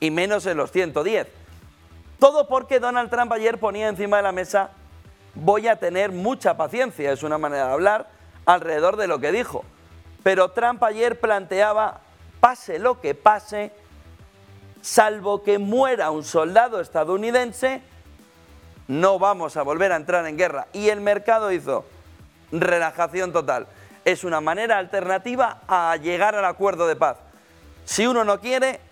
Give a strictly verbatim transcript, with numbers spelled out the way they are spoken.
y menos en los ciento diez. Todo porque Donald Trump ayer ponía encima de la mesa: voy a tener mucha paciencia, es una manera de hablar alrededor de lo que dijo. Pero Trump ayer planteaba: pase lo que pase, salvo que muera un soldado estadounidense, no vamos a volver a entrar en guerra. Y el mercado hizo relajación total. Es una manera alternativa a llegar al acuerdo de paz. Si uno no quiere,